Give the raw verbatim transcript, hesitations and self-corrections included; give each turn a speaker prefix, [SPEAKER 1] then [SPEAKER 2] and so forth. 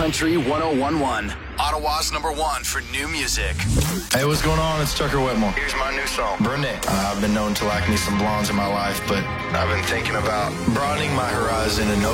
[SPEAKER 1] Country one oh one point one. Ottawa's number one for new music.
[SPEAKER 2] Hey, what's going on? It's Tucker Whitmore.
[SPEAKER 3] Here's my new song,
[SPEAKER 2] Brunette. Uh, I've been known to like me some blondes in my life, but I've been thinking about broadening my horizon and